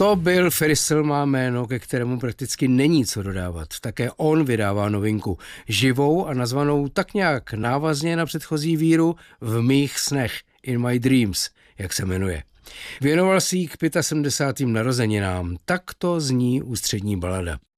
To byl Ferris, má jméno, ke kterému prakticky není co dodávat. Také on vydává novinku živou a nazvanou tak nějak návazně na předchozí víru V mých snech, In My Dreams, jak se jmenuje. Věnoval si jí k 75. narozeninám. Tak to zní ústřední balada.